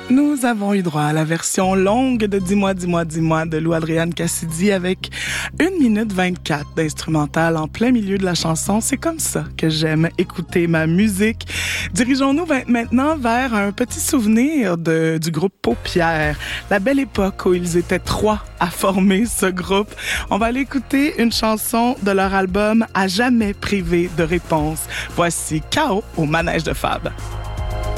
Nous avons eu droit à la version longue de Dis-moi, dis-moi, dis-moi de Lou Adrienne Cassidy avec 1 minute 24 d'instrumental en plein milieu de la chanson. C'est comme ça que j'aime écouter ma musique. Dirigeons-nous maintenant vers un petit souvenir du groupe Paupières, la belle époque où ils étaient 3 à former ce groupe. On va aller écouter une chanson de leur album À jamais privé de réponse. Voici Chaos au manège de Fab.